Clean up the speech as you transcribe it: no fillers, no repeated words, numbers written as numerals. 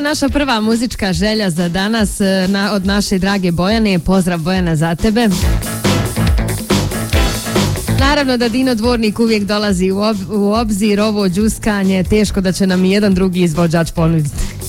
Evo naša prva muzička želja za danas od naše drage Bojane. Pozdrav Bojana za tebe. Naravno da Dino Dvornik uvijek dolazi u obzir, ovo džuskanje, teško da će nam jedan drugi izvođač ponuditi.